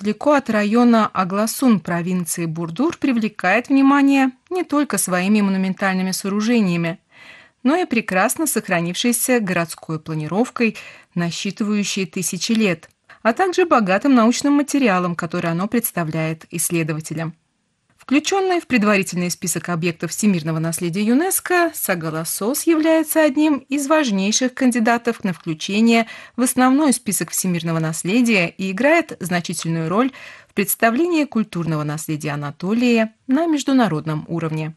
недалеко от района Агласун провинции Бурдур привлекает внимание не только своими монументальными сооружениями, но и прекрасно сохранившейся городской планировкой, насчитывающей тысячи лет, а также богатым научным материалом, который оно представляет исследователям. Включенный в предварительный список объектов всемирного наследия ЮНЕСКО, Сагаласос является одним из важнейших кандидатов на включение в основной список всемирного наследия и играет значительную роль в представлении культурного наследия Анатолии на международном уровне.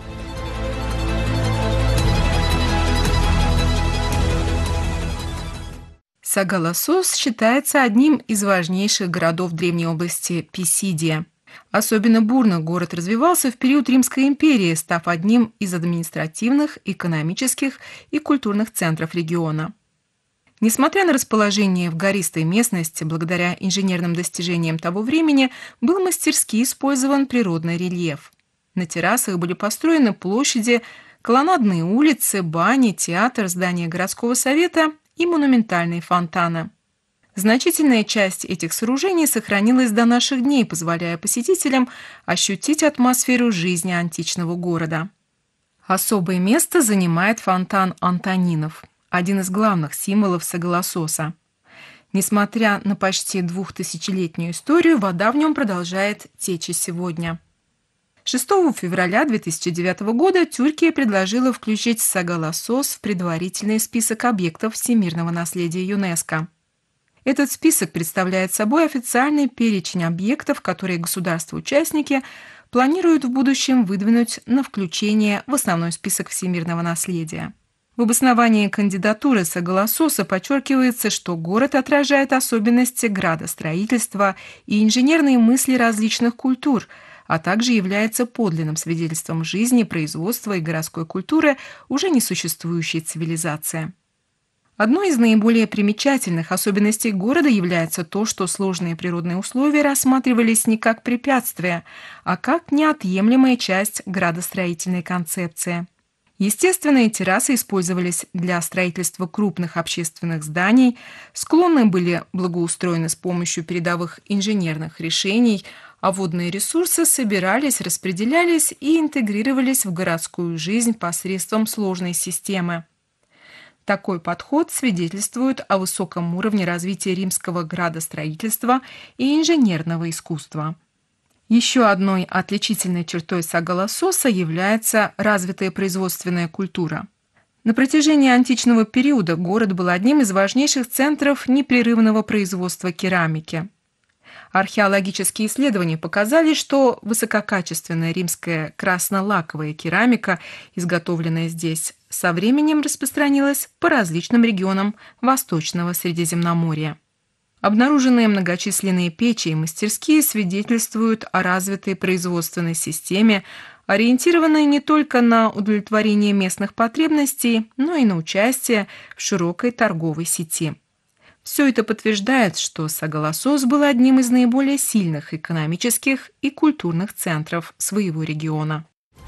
Сагаласос считается одним из важнейших городов древней области Писидия. Особенно бурно город развивался в период Римской империи, став одним из административных, экономических и культурных центров региона. Несмотря на расположение в гористой местности, благодаря инженерным достижениям того времени был мастерски использован природный рельеф. На террасах были построены площади, колоннадные улицы, бани, театр, здания городского совета и монументальные фонтаны. Значительная часть этих сооружений сохранилась до наших дней, позволяя посетителям ощутить атмосферу жизни античного города. Особое место занимает фонтан Антонинов, один из главных символов Сагаласоса. Несмотря на почти 2000-летнюю историю, вода в нем продолжает течь и сегодня. 6 февраля 2009 года Тюркия предложила включить Сагаласос в предварительный список объектов всемирного наследия ЮНЕСКО. Этот список представляет собой официальный перечень объектов, которые государства-участники планируют в будущем выдвинуть на включение в основной список всемирного наследия. В обосновании кандидатуры Сагаласоса подчеркивается, что город отражает особенности градостроительства и инженерные мысли различных культур, а также является подлинным свидетельством жизни, производства и городской культуры уже несуществующей цивилизации. Одной из наиболее примечательных особенностей города является то, что сложные природные условия рассматривались не как препятствия, а как неотъемлемая часть градостроительной концепции. Естественные террасы использовались для строительства крупных общественных зданий, склоны были благоустроены с помощью передовых инженерных решений, а водные ресурсы собирались, распределялись и интегрировались в городскую жизнь посредством сложной системы. Такой подход свидетельствует о высоком уровне развития римского градостроительства и инженерного искусства. Еще одной отличительной чертой Сагаласоса является развитая производственная культура. На протяжении античного периода город был одним из важнейших центров непрерывного производства керамики. Археологические исследования показали, что высококачественная римская краснолаковая керамика, изготовленная здесь, со временем распространилась по различным регионам Восточного Средиземноморья. Обнаруженные многочисленные печи и мастерские свидетельствуют о развитой производственной системе, ориентированной не только на удовлетворение местных потребностей, но и на участие в широкой торговой сети. Все это подтверждает, что Сагаласос был одним из наиболее сильных экономических и культурных центров своего региона.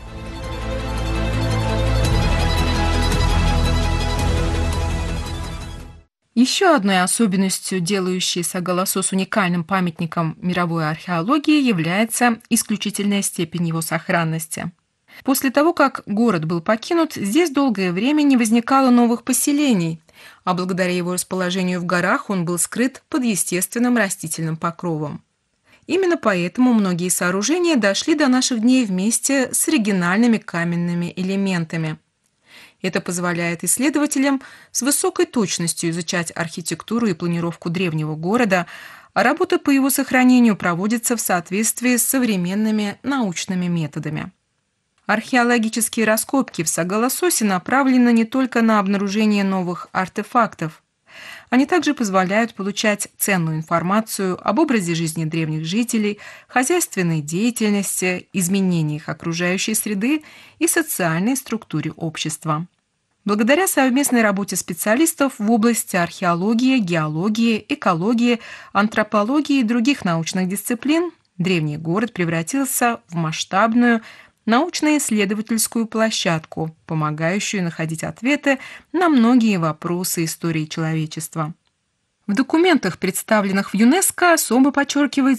Еще одной особенностью, делающей Сагаласос уникальным памятником мировой археологии, является исключительная степень его сохранности. После того, как город был покинут, здесь долгое время не возникало новых поселений, а благодаря его расположению в горах он был скрыт под естественным растительным покровом. Именно поэтому многие сооружения дошли до наших дней вместе с оригинальными каменными элементами. Это позволяет исследователям с высокой точностью изучать архитектуру и планировку древнего города, а работа по его сохранению проводится в соответствии с современными научными методами. Археологические раскопки в Сагаласосе направлены не только на обнаружение новых артефактов. Они также позволяют получать ценную информацию об образе жизни древних жителей, хозяйственной деятельности, изменениях окружающей среды и социальной структуре общества. Благодаря совместной работе специалистов в области археологии, геологии, экологии, антропологии и других научных дисциплин древний город превратился в масштабную научно-исследовательскую площадку, помогающую находить ответы на многие вопросы истории человечества. В документах, представленных в ЮНЕСКО, особо подчеркивается